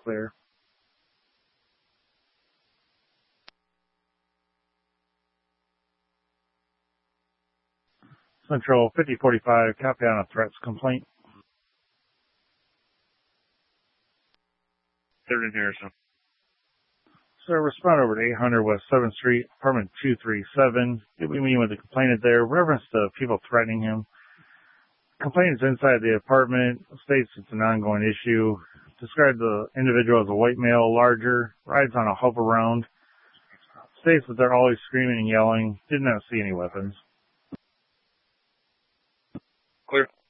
clear. Central 5045, copy on a threats complaint. Third and Harrison. Sir, respond over to 800 West 7th Street, apartment 237. You'll be meeting with the complainant there. Reference to people threatening him. Complainant is inside the apartment. States it's an ongoing issue. Described the individual as a white male, larger, rides on a hover round. States that they're always screaming and yelling. Did not see any weapons. Clear.